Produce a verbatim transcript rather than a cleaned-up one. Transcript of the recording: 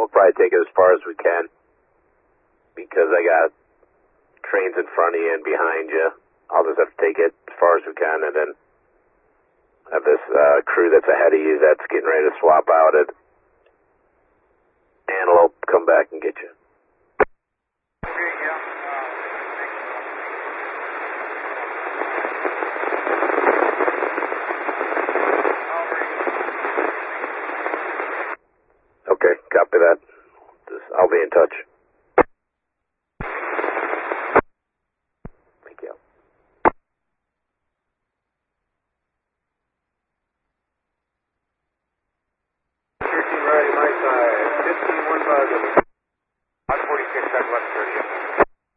we'll probably take it as far as we can because I got trains in front of you and behind you. I'll just have to take it as far as we can and then have this uh, crew that's ahead of you that's getting ready to swap out at Antelope come back and get you. Okay, copy that. I'll be in touch.